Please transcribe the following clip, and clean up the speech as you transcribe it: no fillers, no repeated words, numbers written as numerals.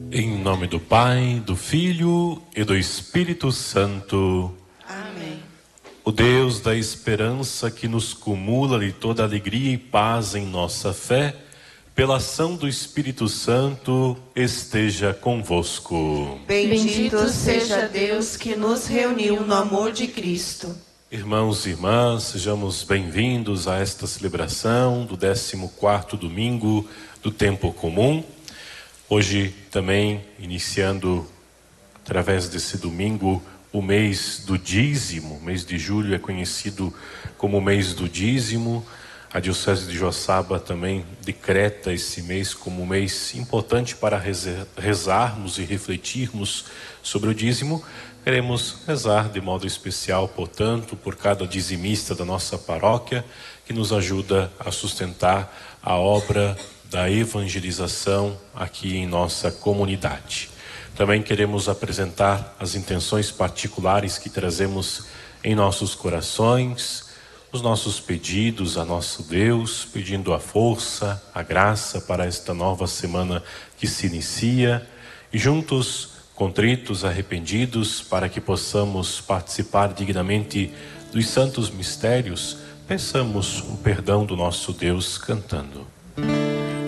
Em nome do Pai, do Filho e do Espírito Santo. Amém. O Deus da esperança que nos cumula de toda alegria e paz em nossa fé, pela ação do Espírito Santo, esteja convosco. Bendito seja Deus que nos reuniu no amor de Cristo. Irmãos e irmãs, sejamos bem-vindos a esta celebração do 14º domingo do tempo comum. Hoje também iniciando, através desse domingo, o mês do dízimo. O mês de julho é conhecido como o mês do dízimo. A Diocese de Joaçaba também decreta esse mês como um mês importante para rezarmos e refletirmos sobre o dízimo. Queremos rezar de modo especial, portanto, por cada dizimista da nossa paróquia, que nos ajuda a sustentar a obra da evangelização aqui em nossa comunidade. Também queremos apresentar as intenções particulares que trazemos em nossos corações, os nossos pedidos a nosso Deus, pedindo a força, a graça para esta nova semana que se inicia, e juntos, contritos, arrependidos, para que possamos participar dignamente dos santos mistérios, peçamos o perdão do nosso Deus cantando.